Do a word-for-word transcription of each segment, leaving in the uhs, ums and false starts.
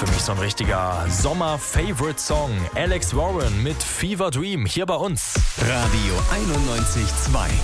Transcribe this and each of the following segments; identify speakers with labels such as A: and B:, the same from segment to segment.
A: Für mich so ein richtiger Sommer-Favorite-Song. Alex Warren mit Fever Dream hier bei uns.
B: Radio einundneunzig Komma zwei.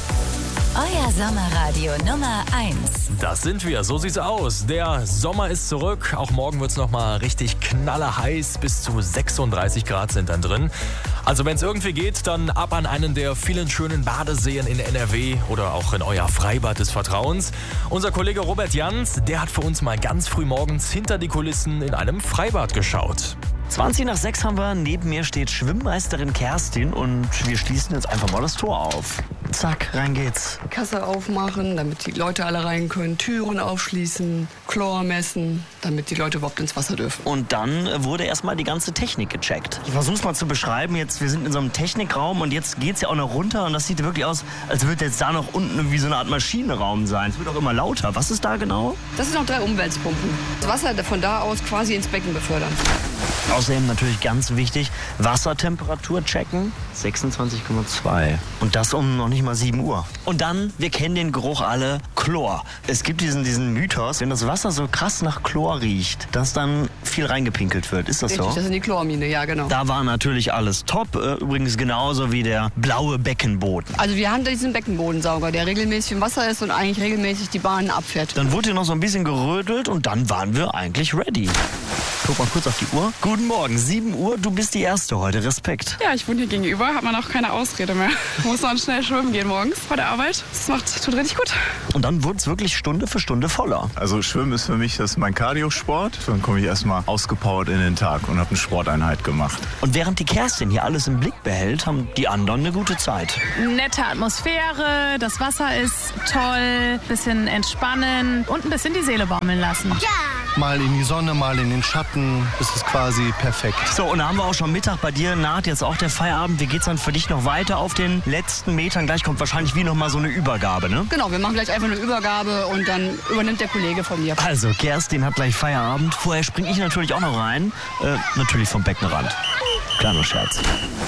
C: Euer Sommerradio Nummer eins.
A: Das sind wir, so sieht's aus. Der Sommer ist zurück. Auch morgen wird's nochmal richtig knallerheiß. Bis zu sechsunddreißig Grad sind dann drin. Also wenn es irgendwie geht, dann ab an einen der vielen schönen Badeseen in N R W oder auch in euer Freibad des Vertrauens. Unser Kollege Robert Jans, der hat für uns mal ganz früh morgens hinter die Kulissen in einem Freibad geschaut.
D: zwanzig nach sechs haben wir, neben mir steht Schwimmmeisterin Kerstin und wir schließen jetzt einfach mal das Tor auf. Zack, rein geht's.
E: Kasse aufmachen, damit die Leute alle rein können, Türen aufschließen, Chlor messen, damit die Leute überhaupt ins Wasser dürfen.
D: Und dann wurde erstmal die ganze Technik gecheckt. Ich versuch's mal zu beschreiben. Jetzt, wir sind in so einem Technikraum und jetzt geht's ja auch noch runter und das sieht wirklich aus, als würde jetzt da noch unten irgendwie so eine Art Maschinenraum sein. Es wird auch immer lauter. Was ist da genau?
E: Das sind noch drei Umwälzpumpen. Das Wasser von da aus quasi ins Becken befördern.
D: Außerdem natürlich ganz wichtig, Wassertemperatur checken, sechsundzwanzig Komma zwei. Und das um noch nicht mal sieben Uhr. Und dann, wir kennen den Geruch alle, Chlor. Es gibt diesen, diesen Mythos, wenn das Wasser so krass nach Chlor riecht, dass dann viel reingepinkelt wird. Ist das
E: Richtig,
D: so?
E: das sind die Chlormine, ja genau.
D: Da war natürlich alles top, übrigens genauso wie der blaue Beckenboden.
E: Also wir haben da diesen Beckenbodensauger, der regelmäßig im Wasser ist und eigentlich regelmäßig die Bahnen abfährt.
D: Dann wurde hier noch so ein bisschen gerödelt und dann waren wir eigentlich ready. Guck mal kurz auf die Uhr. Guten Morgen, sieben Uhr, du bist die Erste heute. Respekt.
F: Ja, ich wohne hier gegenüber, hat man auch keine Ausrede mehr. Muss man schnell schwimmen gehen morgens vor der Arbeit. Das macht, tut richtig gut.
D: Und dann wurde es wirklich Stunde für Stunde voller.
G: Also Schwimmen ist für mich das ist mein Cardio-Sport. Dann komme ich erstmal ausgepowert in den Tag und habe eine Sporteinheit gemacht.
D: Und während die Kerstin hier alles im Blick behält, haben die anderen eine gute Zeit.
F: Nette Atmosphäre, das Wasser ist toll, bisschen entspannen und ein bisschen die Seele baumeln lassen.
H: Ja! Mal in die Sonne, mal in den Schatten. Das ist quasi perfekt.
D: So, und da haben wir auch schon Mittag. Bei dir naht jetzt auch der Feierabend. Wie geht's dann für dich noch weiter auf den letzten Metern? Gleich kommt wahrscheinlich wie noch mal so eine Übergabe, ne?
E: Genau, wir machen gleich einfach eine Übergabe und dann übernimmt der Kollege von mir.
D: Also, Kerstin hat gleich Feierabend. Vorher springe ich natürlich auch noch rein. Äh, natürlich vom Beckenrand. Kleiner Scherz.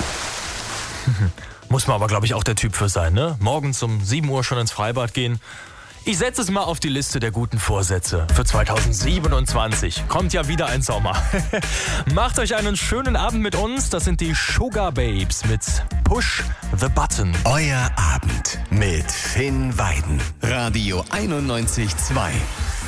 A: Muss man aber, glaube ich, auch der Typ für sein, ne? Morgens um sieben Uhr schon ins Freibad gehen. Ich setze es mal auf die Liste der guten Vorsätze für zweitausendsiebenundzwanzig. Kommt ja wieder ein Sommer. Macht euch einen schönen Abend mit uns. Das sind die Sugar Babes mit Push the Button.
B: Euer Abend mit Finn Weiden. Radio einundneunzig Komma zwei.